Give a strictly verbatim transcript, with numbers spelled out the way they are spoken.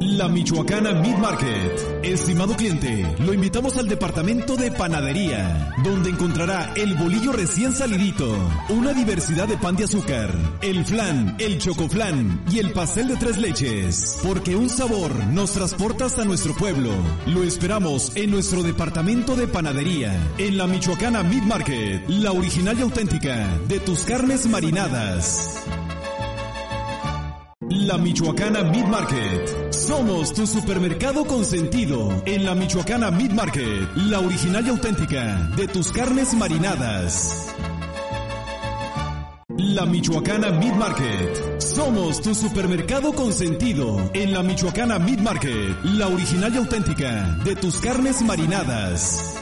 La Michoacana Meat Market. Estimado cliente, lo invitamos al departamento de panadería, donde encontrará el bolillo recién salidito, una diversidad de pan de azúcar, el flan, el chocoflan y el pastel de tres leches, porque un sabor nos transporta hasta nuestro pueblo. Lo esperamos en nuestro departamento de panadería, en la Michoacana Meat Market, la original y auténtica de tus carnes marinadas. La Michoacana Meat Market. Somos tu supermercado consentido. En la Michoacana Meat Market, la original y auténtica de tus carnes marinadas. La Michoacana Meat Market. Somos tu supermercado consentido. En la Michoacana Meat Market, la original y auténtica de tus carnes marinadas.